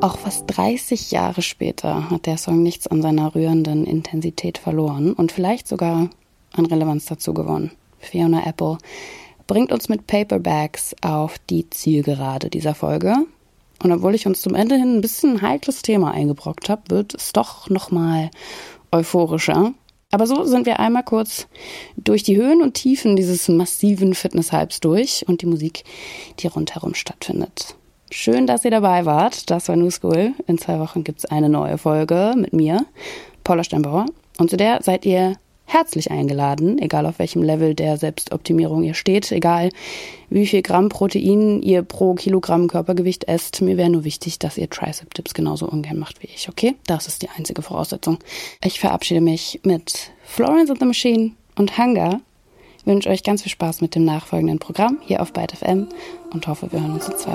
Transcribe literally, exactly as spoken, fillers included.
Auch fast dreißig Jahre später hat der Song nichts an seiner rührenden Intensität verloren und vielleicht sogar an Relevanz dazu gewonnen. Fiona Apple bringt uns mit Paperbacks auf die Zielgerade dieser Folge. Und obwohl ich uns zum Ende hin ein bisschen ein heikles Thema eingebrockt habe, wird es doch nochmal euphorischer. Aber so sind wir einmal kurz durch die Höhen und Tiefen dieses massiven Fitness-Hypes durch und die Musik, die rundherum stattfindet. Schön, dass ihr dabei wart. Das war New School. In zwei Wochen gibt es eine neue Folge mit mir, Paula Steinbauer. Und zu der seid ihr herzlich eingeladen, egal auf welchem Level der Selbstoptimierung ihr steht, egal wie viel Gramm Protein ihr pro Kilogramm Körpergewicht esst. Mir wäre nur wichtig, dass ihr Tricep-Dips genauso ungern macht wie ich, okay? Das ist die einzige Voraussetzung. Ich verabschiede mich mit Florence and the Machine und Hunger. Ich wünsche euch ganz viel Spaß mit dem nachfolgenden Programm hier auf Byte F M und hoffe, wir hören uns in zwei